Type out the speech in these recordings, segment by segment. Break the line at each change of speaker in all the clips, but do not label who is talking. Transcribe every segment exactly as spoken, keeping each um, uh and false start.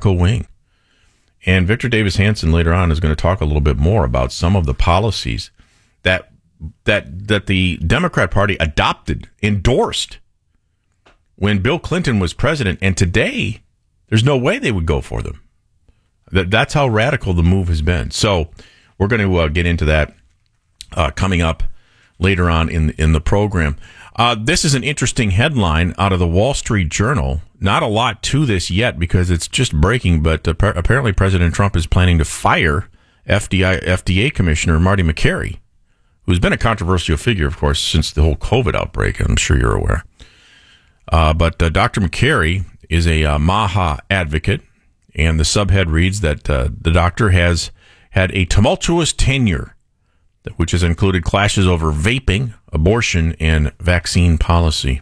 radical wing. And Victor Davis Hanson later on is going to talk a little bit more about some of the policies that that that the Democrat Party adopted, endorsed when Bill Clinton was president. And today, there's no way they would go for them. That That's how radical the move has been. So we're going to uh, get into that uh, coming up later on in, in the program. Uh, this is an interesting headline out of the Wall Street Journal. Not a lot to this yet because it's just breaking, but uh, apparently President Trump is planning to fire F D I, F D A Commissioner Marty Makary, who's been a controversial figure, of course, since the whole COVID outbreak. I'm sure you're aware. Uh, but uh, Doctor Makary is a uh, MAHA advocate, and the subhead reads that uh, the doctor has had a tumultuous tenure, which has included clashes over vaping, abortion, and vaccine policy.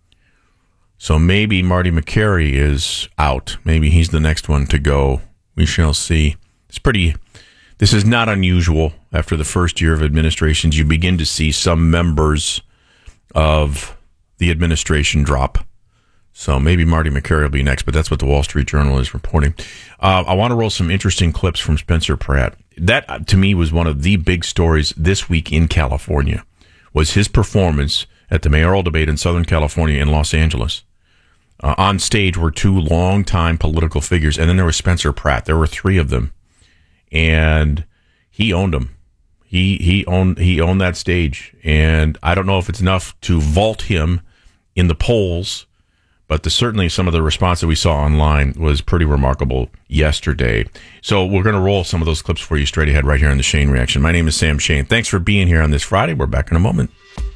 So maybe Marty Makary is out. Maybe he's the next one to go. We shall see. It's pretty... This is not unusual. After the first year of administrations, you begin to see some members of the administration drop. So maybe Marty Makary will be next, but that's what the Wall Street Journal is reporting. Uh, I want to roll some interesting clips from Spencer Pratt. That, to me, was one of the big stories this week in California, was his performance at the mayoral debate in Southern California in Los Angeles. Uh, on stage were two longtime political figures, and then there was Spencer Pratt. There were three of them, and he owned them. He he owned he owned that stage, and I don't know if it's enough to vault him in the polls, but the, certainly some of the response that we saw online was pretty remarkable yesterday. So we're going to roll some of those clips for you straight ahead right here on the Shane Reaction. My name is Sam Shane. Thanks for being here on this Friday. We're back in a moment.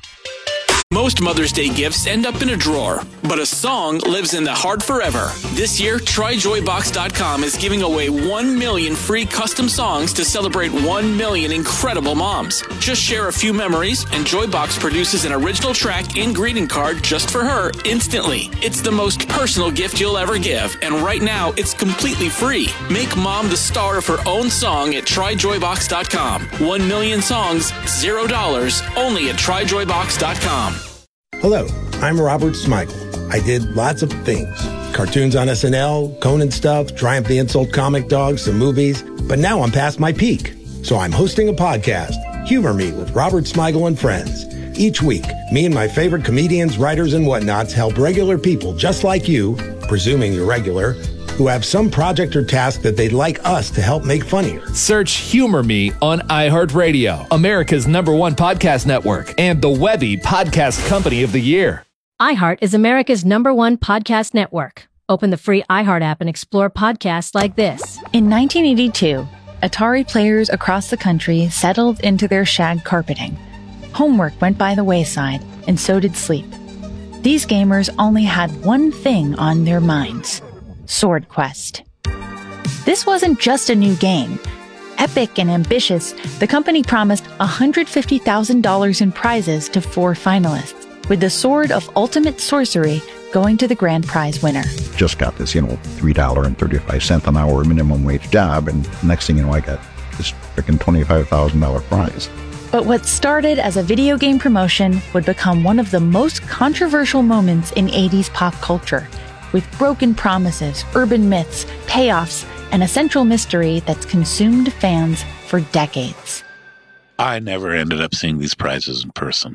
Most Mother's Day gifts end up in a drawer, but a song lives in the heart forever. This year, Try Joy Box dot com is giving away one million free custom songs to celebrate one million incredible moms. Just share a few memories, and Joybox produces an original track and greeting card just for her instantly. It's the most personal gift you'll ever give, and right now, it's completely free. Make mom the star of her own song at Try Joy Box dot com. One million songs, zero dollars, only at Try Joy Box dot com.
Hello, I'm Robert Smigel. I did lots of things. Cartoons on S N L, Conan stuff, Triumph the Insult comic dogs, some movies. But now I'm past my peak. So I'm hosting a podcast, Humor Me with Robert Smigel and Friends. Each week, me and my favorite comedians, writers, and whatnots help regular people just like you, presuming you're regular, who have some project or task that they'd like us to help make funnier.
Search Humor Me on iHeartRadio, America's number one podcast network, and the Webby Podcast Company of the Year.
iHeart is America's number one podcast network. Open the free iHeart app and explore podcasts like this.
In nineteen eighty-two, Atari players across the country settled into their shag carpeting. Homework went by the wayside, and so did sleep. These gamers only had one thing on their minds: Sword Quest. This wasn't just a new game. Epic and ambitious, the company promised one hundred fifty thousand dollars in prizes to four finalists, with the Sword of Ultimate Sorcery going to the grand prize winner.
Just got this, you know, three dollars and thirty-five cents an hour minimum wage job, and next thing you know, I got this freaking twenty-five thousand dollars prize.
But what started as a video game promotion would become one of the most controversial moments in eighties pop culture, with broken promises, urban myths, payoffs, and a central mystery that's consumed fans for decades.
I never ended up seeing these prizes in person.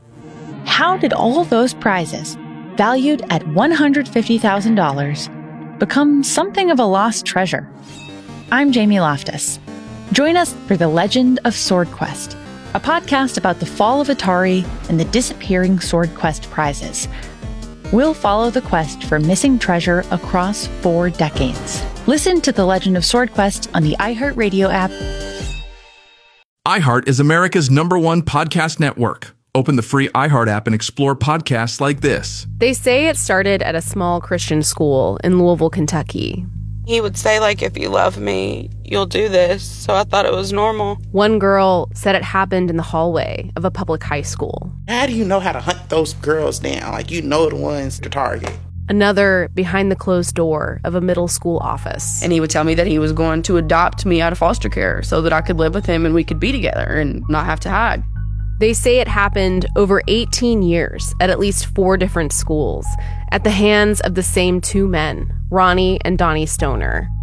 How did all those prizes, valued at one hundred fifty thousand dollars, become something of a lost treasure? I'm Jamie Loftus. Join us for The Legend of Sword Quest, a podcast about the fall of Atari and the disappearing Sword Quest prizes. We'll follow the quest for missing treasure across four decades. Listen to The Legend of Sword Quest on the iHeartRadio app.
iHeart is America's number one podcast network. Open the free iHeart app and explore podcasts like this.
They say it started at a small Christian school in Louisville, Kentucky.
He would say, like, if you love me, you'll do this. So I thought it was normal.
One girl said it happened in the hallway of a public high school.
How do you know how to hunt those girls down? Like, you know the ones to target.
Another behind the closed door of a middle school office.
And he would tell me that he was going to adopt me out of foster care so that I could live with him and we could be together and not have to hide.
They say it happened over eighteen years at at least four different schools at the hands of the same two men, Ronnie and Donnie Stoner.